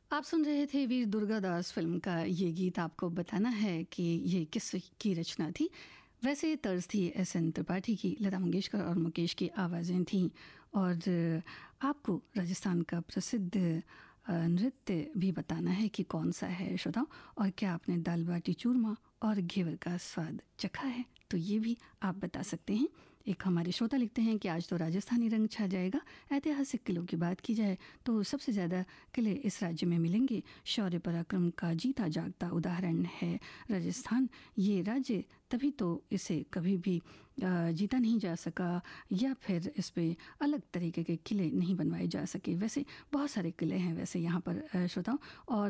आप सुन रहे थे वीर दुर्गादास फिल्म का ये गीत। आपको बताना है कि ये किस की रचना थी। वैसे तर्ज थी एस.एन. त्रिपाठी की, लता मंगेशकर और मुकेश की आवाज़ें थीं। और आपको राजस्थान का प्रसिद्ध नृत्य भी बताना है कि कौन सा है श्रोताओं, और क्या आपने दाल बाटी चूरमा और घेवर का स्वाद चखा है, तो ये भी आप बता सकते हैं। एक हमारे श्रोता लिखते हैं कि आज तो राजस्थानी रंग छा जाएगा। ऐतिहासिक किलों की बात की जाए तो सबसे ज़्यादा किले इस राज्य में मिलेंगे। शौर्य पराक्रम का जीता जागता उदाहरण है राजस्थान। ये राज्य तभी तो इसे कभी भी जीता नहीं जा सका, या फिर इस पे अलग तरीके के किले नहीं बनवाए जा सके। वैसे बहुत सारे किले हैं वैसे यहाँ पर श्रोताओं,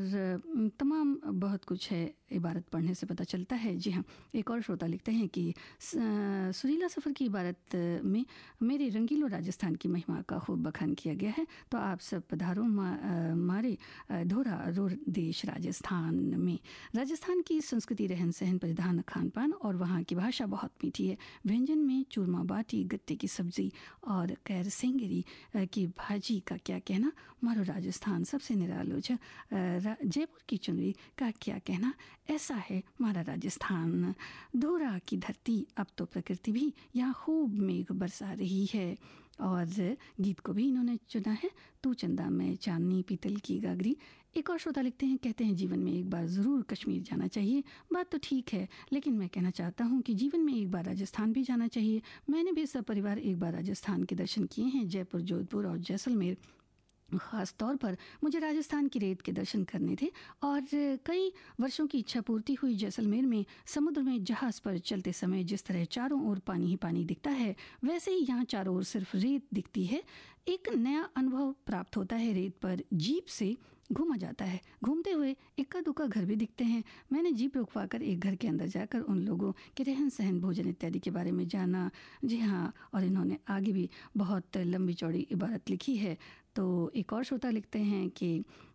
और तमाम बहुत कुछ है, इबारत पढ़ने से पता चलता है। जी हाँ, एक और श्रोता लिखते हैं कि सुरीला सफ़र की इबारत में मेरे रंगीलो राजस्थान की महिमा का खूब बखान किया गया है। तो आप सब पधारो मारे धोरा रोर देश राजस्थान में। राजस्थान की संस्कृति, रहन सहन, परिधान, खान पान और वहाँ की भाषा बहुत मीठी है। व्यंजन में चूरमा बाटी, गट्टे की सब्जी और कैर सेंगरी की भाजी का क्या कहना। मारो राजस्थान सबसे निरालो छ। जयपुर की चुनरी का क्या कहना। ऐसा है हमारा राजस्थान। धोरा की धरती, अब तो प्रकृति भी यहाँ खूब मेघ बरसा रही है। और गीत को भी इन्होंने चुना है, तू चंदा में चांदनी पीतल की गागरी। एक और श्रोता लिखते हैं, कहते हैं जीवन में एक बार ज़रूर कश्मीर जाना चाहिए। बात तो ठीक है, लेकिन मैं कहना चाहता हूँ कि जीवन में एक बार राजस्थान भी जाना चाहिए। मैंने भी सब परिवार एक बार राजस्थान के दर्शन किए हैं, जयपुर, जोधपुर और जैसलमेर। ख़ास तौर पर मुझे राजस्थान की रेत के दर्शन करने थे, और कई वर्षों की इच्छा पूर्ति हुई। जैसलमेर में समुद्र में जहाज़ पर चलते समय जिस तरह चारों ओर पानी ही पानी दिखता है, वैसे ही यहाँ चारों ओर सिर्फ रेत दिखती है। एक नया अनुभव प्राप्त होता है। रेत पर जीप से घूमा जाता है। घूमते हुए इक्का दुक्का घर भी दिखते हैं। मैंने जीप रुकवा कर एक घर के अंदर जाकर उन लोगों के रहन सहन, भोजन इत्यादि के बारे में जाना। जी हाँ, और इन्होंने आगे भी बहुत लंबी चौड़ी इबारत लिखी है। तो एक और श्रोता लिखते हैं कि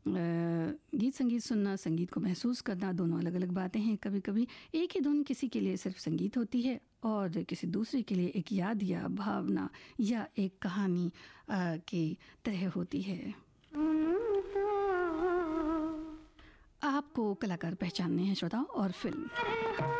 गीत संगीत सुनना, संगीत को महसूस करना, दोनों अलग अलग बातें हैं। कभी कभी एक ही धुन किसी के लिए सिर्फ संगीत होती है और किसी दूसरे के लिए एक याद या भावना या एक कहानी की तरह होती है। आपको कलाकार पहचानने हैं श्रोताओं, और फिल्म